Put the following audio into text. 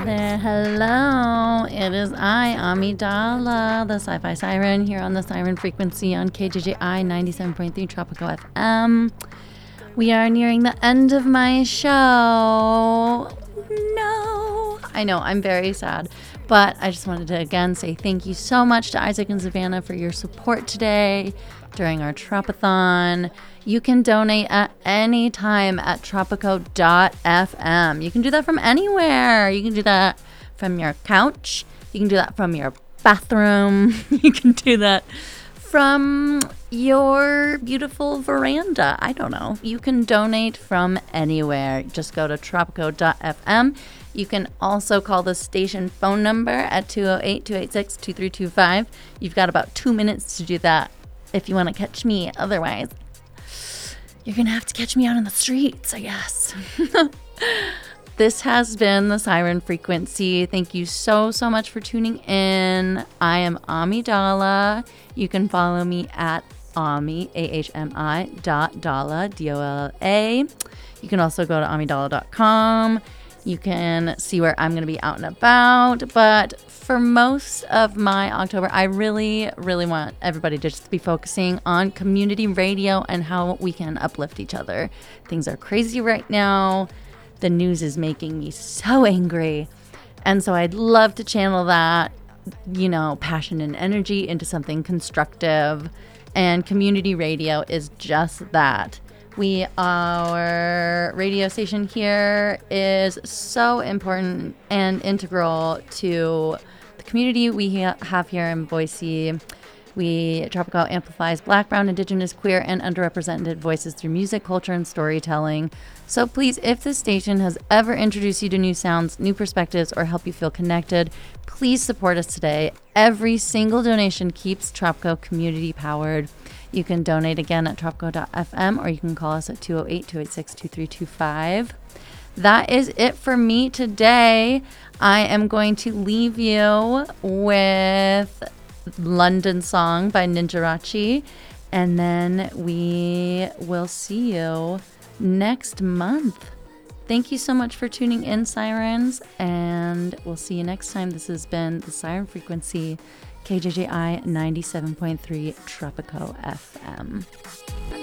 there. Hello. It is I, Amidala, the Sci-Fi Siren, here on the Siren Frequency on KJJI 97.3 Tropico FM. We are nearing the end of my show. No. I know, I'm very sad. But I just wanted to again say thank you so much to Isaac and Savannah for your support today during our Tropathon. You can donate at any time at tropico.fm. You can do that from anywhere. You can do that from your couch. You can do that from your bathroom. You can do that from your beautiful veranda. I don't know. You can donate from anywhere. Just go to tropico.fm. You can also call the station phone number at 208-286-2325. You've got about 2 minutes to do that if you want to catch me. Otherwise, you're going to have to catch me out on the streets, I guess. This has been the Siren Frequency. Thank you so much for tuning in. I am Amidala. You can follow me at Ami, AHMI.Dala, DOLA. You can also go to amidala.com. You can see where I'm going to be out and about. But for most of my October, I really want everybody to just be focusing on community radio and how we can uplift each other. Things are crazy right now. The news is making me so angry. And so I'd love to channel that, passion and energy into something constructive. And community radio is just that. Our radio station here is so important and integral to the community we have here in Boise. Tropico amplifies Black, Brown, Indigenous, queer, and underrepresented voices through music, culture, and storytelling. So please, if this station has ever introduced you to new sounds, new perspectives, or help you feel connected, please support us today. Every single donation keeps Tropico community powered. You can donate again at tropico.fm, or you can call us at 208-286-2325. That is it for me today. I am going to leave you with London Song by Ninjarachi, and then we will see you next month. Thank you so much for tuning in, Sirens, and we'll see you next time. This has been the Siren Frequency, KJJI 97.3 Tropico FM.